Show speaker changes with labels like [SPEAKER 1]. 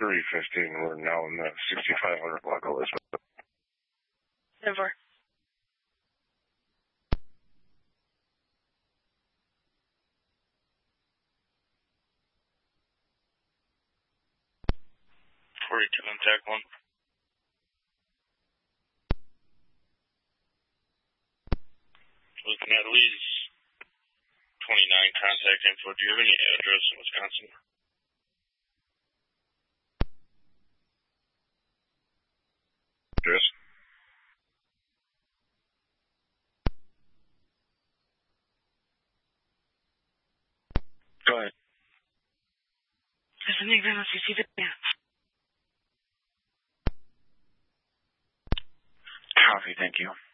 [SPEAKER 1] 315. We're now in the 6500 block of Elizabeth.
[SPEAKER 2] Never.
[SPEAKER 3] To contact one. Looking at Lee's 29 contact info. Do you have any address in Wisconsin?
[SPEAKER 1] Yes. Go ahead. Copy, thank you.